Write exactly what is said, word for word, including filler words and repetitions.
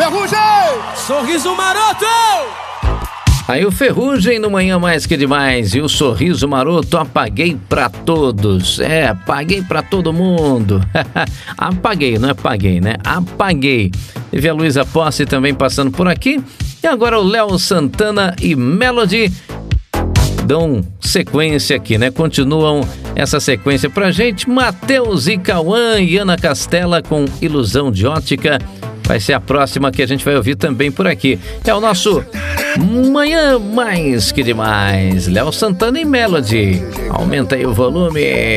Ferrugem! Sorriso Maroto! Aí o Ferrugem no Manhã Mais Que Demais e o Sorriso Maroto, apaguei pra todos. É, apaguei pra todo mundo. Apaguei, não é paguei, né? Apaguei. Teve a Luísa Posse também passando por aqui. E agora o Léo Santana e Melody dão sequência aqui, né? Continuam essa sequência pra gente. Matheus e Cauã e Ana Castela com Ilusão de Ótica. Vai ser a próxima que a gente vai ouvir também por aqui. É o nosso Manhã Mais Que Demais. Léo Santana e Melody. Aumenta aí o volume.